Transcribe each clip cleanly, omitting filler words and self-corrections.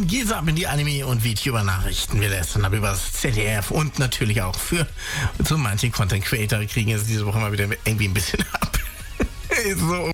geht's ab in die Anime- und VTuber-Nachrichten. Wir lästern ab über das ZDF und natürlich auch für so manche Content-Creator kriegen es diese Woche mal wieder irgendwie ein bisschen ab. So.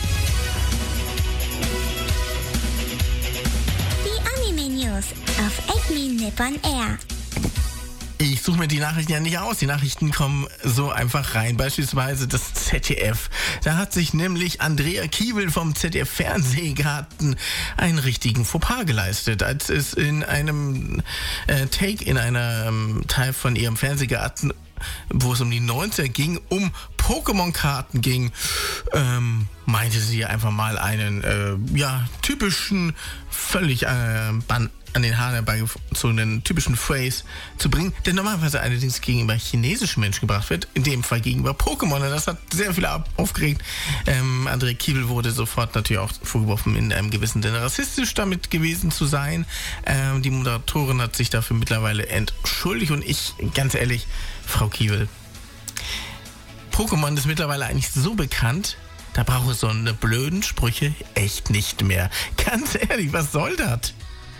Die Anime-News auf Admin Nippon Air. Ich suche mir die Nachrichten ja nicht aus. Die Nachrichten kommen so einfach rein. Beispielsweise das ZDF. Da hat sich nämlich Andrea Kiewel vom ZDF Fernsehgarten einen richtigen Fauxpas geleistet, als es in einem Take in einem Teil von ihrem Fernsehgarten, wo es um die 90er ging, um Pokémon-Karten ging, meinte sie einfach mal einen typischen, völlig an den Haaren herbeigezogenen typischen Phrase zu bringen, der normalerweise allerdings gegenüber chinesischen Menschen gebracht wird, in dem Fall gegenüber Pokémon. Und das hat sehr viele aufgeregt. Andrea Kiewel wurde sofort natürlich auch vorgeworfen, in einem gewissen Sinne rassistisch damit gewesen zu sein. Die Moderatorin hat sich dafür mittlerweile entschuldigt und ich, ganz ehrlich, Frau Kiewel, Pokémon ist mittlerweile eigentlich so bekannt, da brauche ich so eine blöden Sprüche echt nicht mehr. Ganz ehrlich, was soll das?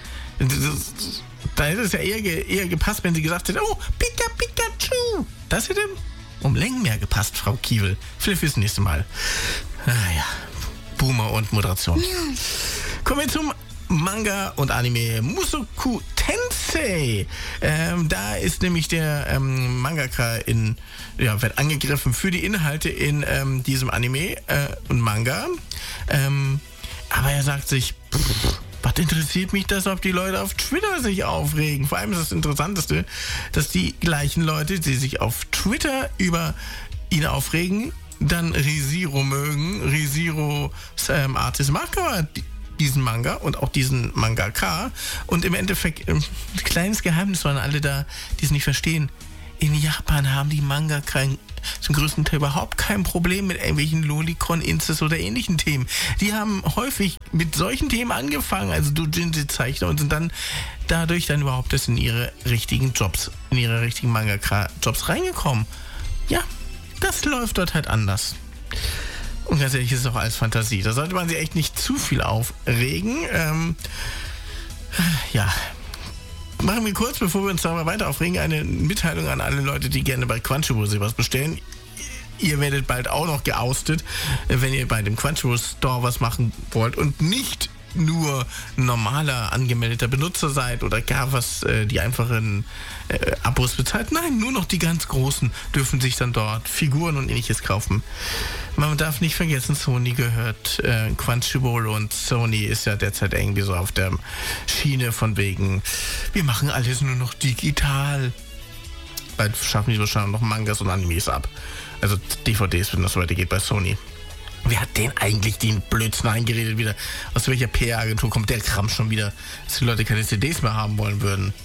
Da hätte es ja eher gepasst, wenn sie gesagt hätte, oh, Pikachu. Das hätte um Längen mehr gepasst, Frau Kiewel. Vielleicht fürs nächste Mal. Naja, Boomer und Moderation. Ja. Kommen wir zum Manga und Anime Mushoku Tensei. Da ist nämlich der Mangaka wird angegriffen für die Inhalte in diesem Anime und Manga. Aber er sagt sich, was interessiert mich das, ob die Leute auf Twitter sich aufregen? Vor allem ist das Interessanteste, dass die gleichen Leute, die sich auf Twitter über ihn aufregen, dann ReZero mögen. ReZero Artist mag aber diesen Manga und auch diesen Mangaka. Und im Endeffekt, ein kleines Geheimnis waren alle da, die es nicht verstehen. In Japan haben die Mangaka zum größten Teil überhaupt kein Problem mit irgendwelchen Lolicon, Inzest oder ähnlichen Themen. Die haben häufig mit solchen Themen angefangen, also Doujinshi-Zeichner, und sind dann dadurch überhaupt erst in ihre richtigen Jobs, in ihre richtigen Mangaka-Jobs reingekommen. Ja, das läuft dort halt anders. Und ganz ehrlich, ist es auch alles Fantasie. Da sollte man sich echt nicht zu viel aufregen. Machen wir kurz, bevor wir uns darüber weiter aufregen, eine Mitteilung an alle Leute, die gerne bei Crunchyroll sich was bestellen. Ihr werdet bald auch noch geoustet, wenn ihr bei dem Crunchyroll Store was machen wollt und nicht nur normaler angemeldeter Benutzer seid oder gar was die einfachen Abos bezahlt. Nein, nur noch die ganz Großen dürfen sich dann dort Figuren und ähnliches kaufen. Man darf nicht vergessen, Sony gehört Crunchyroll, und Sony ist ja derzeit irgendwie so auf der Schiene von wegen, wir machen alles nur noch digital. Bald schaffen die wahrscheinlich noch Mangas und Animes ab. Also DVDs, wenn das weitergeht bei Sony. Wer hat den eigentlich den Blödsinn eingeredet wieder? Aus welcher PR-Agentur kommt der Kram schon wieder, dass die Leute keine CDs mehr haben wollen würden?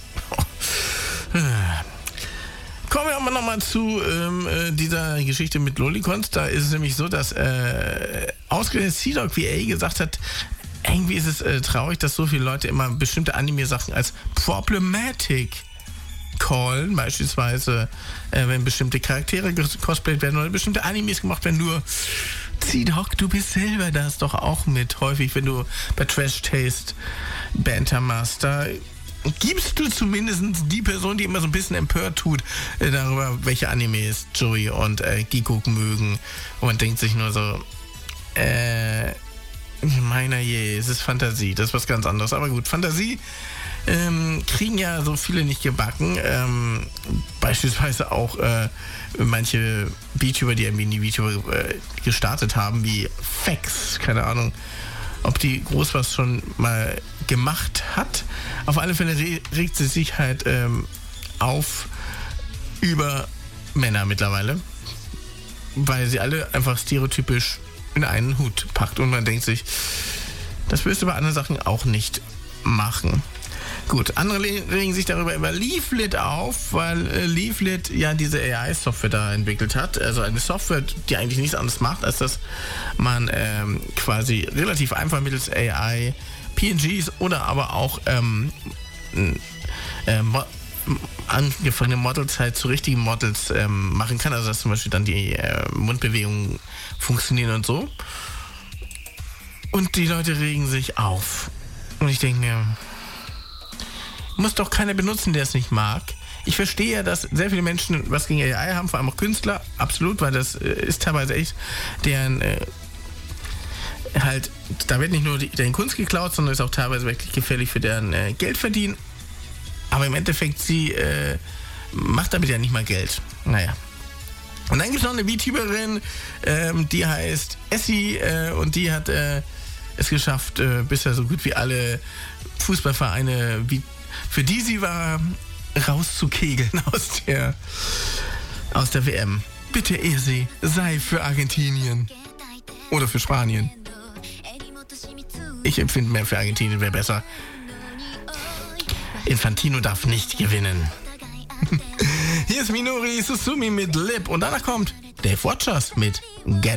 Kommen wir aber nochmal zu dieser Geschichte mit Lolicons. Da ist es nämlich so, dass ausgerechnet C-Dog VA gesagt hat, irgendwie ist es traurig, dass so viele Leute immer bestimmte Anime-Sachen als problematic callen. Beispielsweise, wenn bestimmte Charaktere cosplayt werden oder bestimmte Animes gemacht werden, nur C-Dog, du bist selber das doch auch mit. Häufig, wenn du bei Trash Taste Banter machst, da gibst du zumindest die Person, die immer so ein bisschen empört tut darüber, welche Animes Joey und Gikuk mögen. Und man denkt sich nur so, meiner je, es ist Fantasie, das ist was ganz anderes. Aber gut, Fantasie kriegen ja so viele nicht gebacken. Beispielsweise auch manche VTuber, die irgendwie die VTuber gestartet haben, wie Fax, keine Ahnung, ob die groß was schon mal gemacht hat. Auf alle Fälle regt sie sich halt auf über Männer mittlerweile, weil sie alle einfach stereotypisch in einen Hut packt und man denkt sich, das wirst du bei anderen Sachen auch nicht machen. Gut, andere regen sich darüber über Leaflet auf, weil Leaflet ja diese AI-Software da entwickelt hat. Also eine Software, die eigentlich nichts anderes macht, als dass man quasi relativ einfach mittels AI PNGs oder aber auch angefangene Models halt zu richtigen Models machen kann. Also dass zum Beispiel dann die Mundbewegungen funktionieren und so. Und die Leute regen sich auf. Und ich denke mir, muss doch keiner benutzen, der es nicht mag. Ich verstehe ja, dass sehr viele Menschen was gegen AI haben, vor allem auch Künstler, absolut, weil das ist teilweise echt deren halt, da wird nicht nur deren Kunst geklaut, sondern ist auch teilweise wirklich gefährlich für deren Geld verdienen. Aber im Endeffekt, sie macht damit ja nicht mal Geld. Naja. Und dann gibt es noch eine VTuberin, die heißt Essie und die hat es geschafft, bisher so gut wie alle Fußballvereine, für die sie war, rauszukegeln aus der WM. Bitte, Essie, sei für Argentinien. Oder für Spanien. Ich empfinde mehr für Argentinien wäre besser. Infantino darf nicht gewinnen. Hier ist Minori Susumi mit Lip und danach kommt Dave Watchers mit Get